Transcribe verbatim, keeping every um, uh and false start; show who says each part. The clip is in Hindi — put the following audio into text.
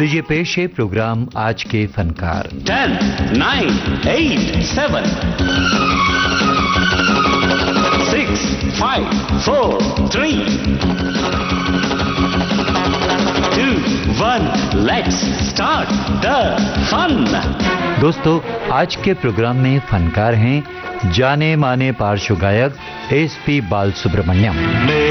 Speaker 1: लीजिए पेश है प्रोग्राम आज के फनकार।
Speaker 2: Ten, nine, eight, seven, six, five, four, three, to, one, let's start the fun.
Speaker 1: दोस्तों, आज के प्रोग्राम में फनकार हैं जाने माने पार्श्व गायक एस पी बालसुब्रमण्यम।